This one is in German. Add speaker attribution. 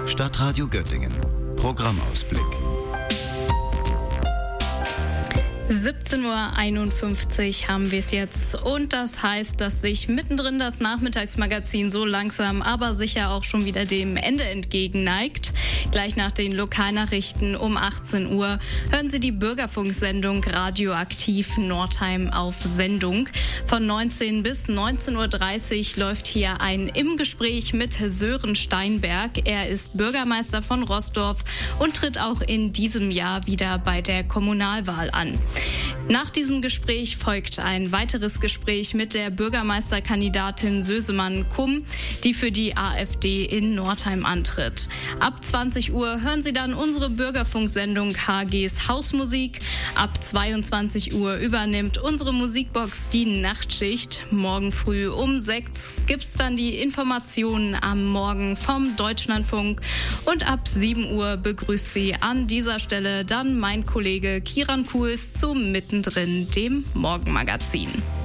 Speaker 1: Stadtradio Göttingen. Programmausblick.
Speaker 2: 17:51 Uhr haben wir es jetzt und das heißt, dass sich mittendrin das Nachmittagsmagazin so langsam, aber sicher auch schon wieder dem Ende entgegenneigt. Gleich nach den Lokalnachrichten um 18 Uhr hören Sie die Bürgerfunksendung Radioaktiv Nordheim auf Sendung. Von 19 bis 19:30 Uhr läuft hier ein Im Gespräch mit Sören Steinberg. Er ist Bürgermeister von Roßdorf und tritt auch in diesem Jahr wieder bei der Kommunalwahl an. Nach diesem Gespräch folgt ein weiteres Gespräch mit der Bürgermeisterkandidatin Sösemann-Kumm, die für die AfD in Nordheim antritt. Ab 20 Uhr hören Sie dann unsere Bürgerfunksendung HGs Hausmusik. Ab 22 Uhr übernimmt unsere Musikbox die Nachtschicht. Morgen früh um 6 gibt's dann die Informationen am Morgen vom Deutschlandfunk. Und ab 7 Uhr begrüßt Sie an dieser Stelle dann mein Kollege Kiran Kuhs zu Mittendrin, dem Morgenmagazin.